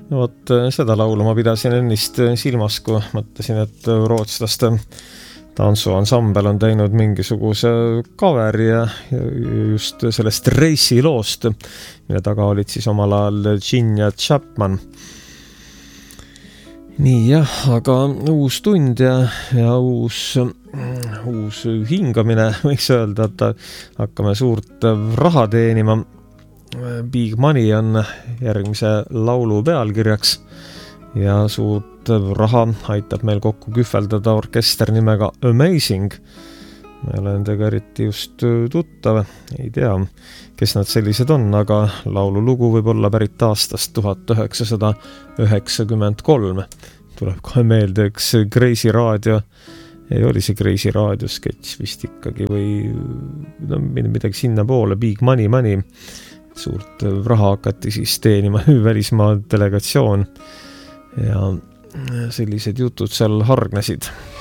Vot seda laulu ma pidasin ennist silmas, kui mõtlesin, et rootslaste tantsuansambel on teinud mingisuguse coveri ja just sellest Reisi loost, mille taga olid siis omal ajal Gin ja Chapman. Nii jah, aga uus tund ja uus hingamine, võiks öelda, et hakkame suurt raha teenima. Big Money on järgmise laulu pealkirjaks ja suurt raha aitab meil kokku kühveldada orkester nimega Amazing. Ma olen nendega eriti just tuttav, ei tea, kes nad sellised on, aga laulu lugu võib olla pärit aastast 1993. Tuleb kohe meelde üks Kreisi raadio, ei oli see Kreisi raadio sketš vist ikkagi või no, midagi sinna poole, Big Money. Suurt raha hakati siis teenima välismaa delegatsioon ja sellised jutud seal hargnesid.